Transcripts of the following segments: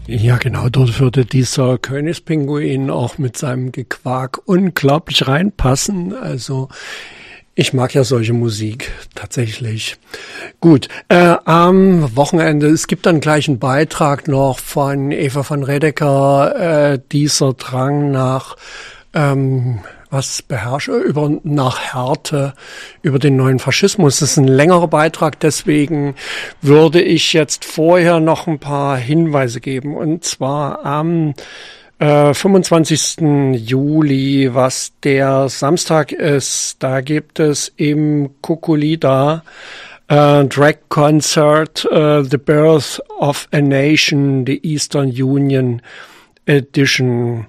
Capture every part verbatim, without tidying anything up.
Ja, genau, dort würde dieser Königspinguin auch mit seinem Gequak unglaublich reinpassen. Also ich mag ja solche Musik tatsächlich. Gut, äh, am Wochenende, es gibt dann gleich einen Beitrag noch von Eva von Redeker, äh, dieser Drang nach ähm, was beherrsche, über nach Härte, über den neuen Faschismus. Das ist ein längerer Beitrag, deswegen würde ich jetzt vorher noch ein paar Hinweise geben. Und zwar am äh, fünfundzwanzigsten Juli, was der Samstag ist, da gibt es im Kukulida Uh, Drag Concert, uh, The Birth of a Nation, the Eastern Union Edition.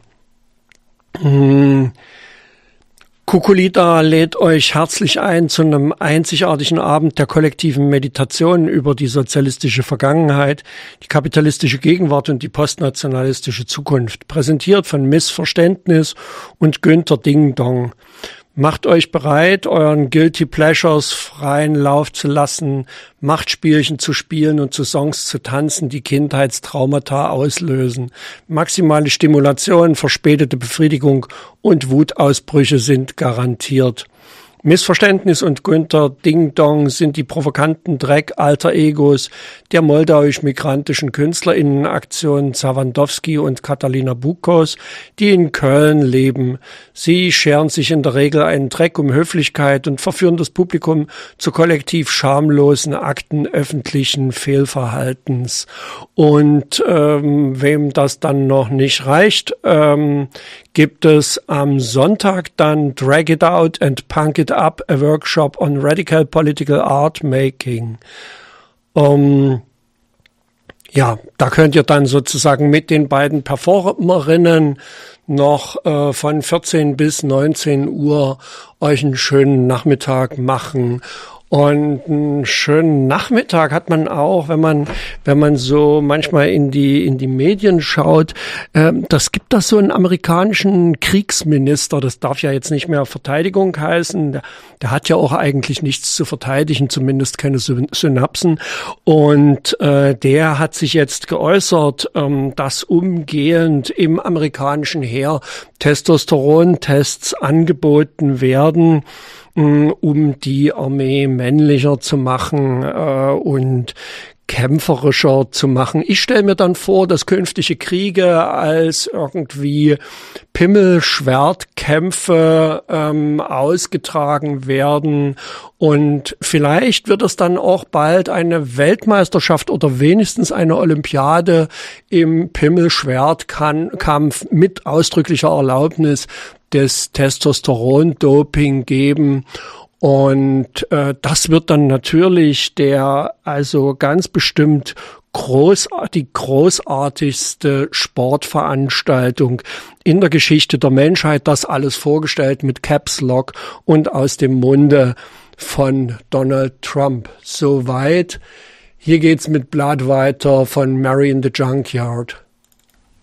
Hm. Kukulida lädt euch herzlich ein zu einem einzigartigen Abend der kollektiven Meditation über die sozialistische Vergangenheit, die kapitalistische Gegenwart und die postnationalistische Zukunft. Präsentiert von Missverständnis und Günther Ding Dong. Macht euch bereit, euren Guilty Pleasures freien Lauf zu lassen, Machtspielchen zu spielen und zu Songs zu tanzen, die Kindheitstraumata auslösen. Maximale Stimulation, verspätete Befriedigung und Wutausbrüche sind garantiert. Missverständnis und Günther Ding Dong sind die provokanten Dreck-Alter-Egos der moldauisch-migrantischen KünstlerInnen-Aktion Zawandowski und Katalina Bukos, die in Köln leben. Sie scheren sich in der Regel einen Dreck um Höflichkeit und verführen das Publikum zu kollektiv schamlosen Akten öffentlichen Fehlverhaltens. Und ähm, wem das dann noch nicht reicht, ähm, gibt es am Sonntag dann Drag It Out and Punk It Up, a Workshop on Radical Political Art Making. Um, ja, da könnt ihr dann sozusagen mit den beiden Performerinnen noch äh, von vierzehn bis neunzehn Uhr euch einen schönen Nachmittag machen. Und einen schönen Nachmittag hat man auch, wenn man, wenn man so manchmal in die, in die Medien schaut. Ähm, das gibt da so einen amerikanischen Kriegsminister, das darf ja jetzt nicht mehr Verteidigung heißen. Der, der hat ja auch eigentlich nichts zu verteidigen, zumindest keine Synapsen. Und äh, der hat sich jetzt geäußert, ähm, dass umgehend im amerikanischen Heer Testosterontests angeboten werden, um die Armee männlicher zu machen äh, und kämpferischer zu machen. Ich stelle mir dann vor, dass künftige Kriege als irgendwie Pimmelschwertkämpfe ähm, ausgetragen werden und vielleicht wird es dann auch bald eine Weltmeisterschaft oder wenigstens eine Olympiade im Pimmelschwertkampf mit ausdrücklicher Erlaubnis des Testosteron-Doping geben. Und äh, das wird dann natürlich der, also ganz bestimmt großartig, die großartigste Sportveranstaltung in der Geschichte der Menschheit. Das alles vorgestellt mit Caps Lock und aus dem Munde von Donald Trump. Soweit. Hier geht's mit Blood weiter von Mary in the Junkyard.